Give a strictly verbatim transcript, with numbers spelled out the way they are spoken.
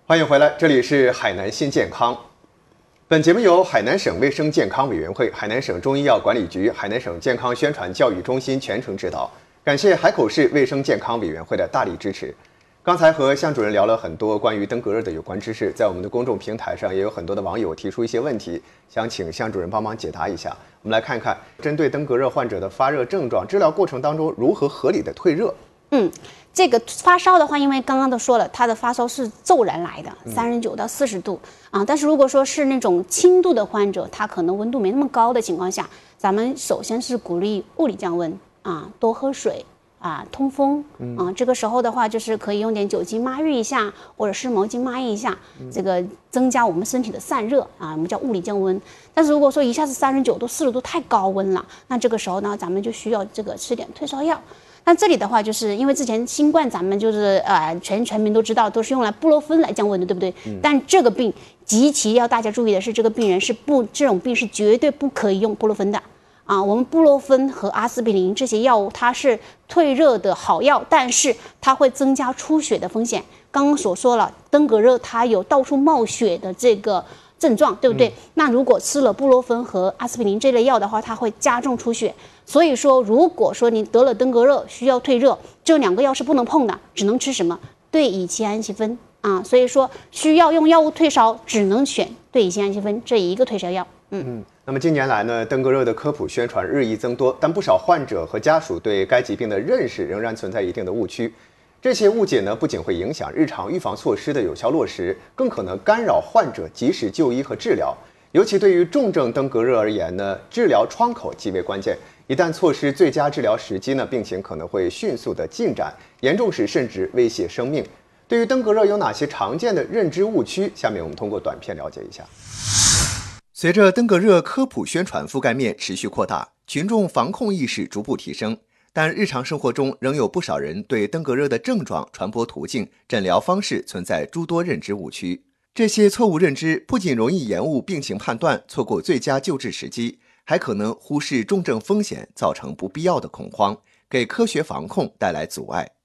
欢迎回来，这里是海南新健康。本节目由海南省卫生健康委员会、海南省中医药管理局、海南省健康宣传教育中心全程指导，感谢海口市卫生健康委员会的大力支持。刚才和向主任聊了很多关于登革热的有关知识，在我们的公众平台上也有很多的网友提出一些问题，想请向主任帮忙解答一下。我们来看看针对登革热患者的发热症状，治疗过程当中如何合理的退热。 嗯，这个发烧的话，因为刚刚都说了，他的发烧是骤然来的，三十九到四十度啊。但是如果说是那种轻度的患者，他可能温度没那么高的情况下，咱们首先是鼓励物理降温啊，多喝水啊，通风啊。这个时候的话，就是可以用点酒精抹浴一下，或者是毛巾抹一下，这个增加我们身体的散热啊，我们叫物理降温。但是如果说一下子三十九度、四十度太高温了，那这个时候呢，咱们就需要这个吃点退烧药。那这里的话，就是因为之前新冠咱们就是呃全全民都知道，都是用来布洛芬来降温的，对不对？嗯、但这个病极其要大家注意的是，这个病人是不这种病是绝对不可以用布洛芬的啊。我们布洛芬和阿司匹林这些药物，它是退热的好药，但是它会增加出血的风险。刚刚所说了，登革热它有到处冒血的这个症状，对不对？嗯、那如果吃了布洛芬和阿司匹林这类药的话，它会加重出血。所以说，如果说你得了登革热需要退热，这两个药是不能碰的，只能吃什么？对乙酰氨基酚啊。所以说，需要用药物退烧，只能选对乙酰氨基酚这一个退烧药。嗯嗯。那么近年来呢，登革热的科普宣传日益增多，但不少患者和家属对该疾病的认识仍然存在一定的误区。这些误解呢，不仅会影响日常预防措施的有效落实，更可能干扰患者及时就医和治疗。尤其对于重症登革热而言呢，治疗窗口极为关键。一旦错失最佳治疗时机呢，病情可能会迅速的进展，严重时甚至威胁生命。对于登革热有哪些常见的认知误区？下面我们通过短片了解一下。随着登革热科普宣传覆盖面持续扩大，群众防控意识逐步提升，但日常生活中仍有不少人对登革热的症状、传播途径、诊疗方式存在诸多认知误区。这些错误认知不仅容易延误病情判断，错过最佳救治时机，还可能忽视重症风险，造成不必要的恐慌，给科学防控带来阻碍。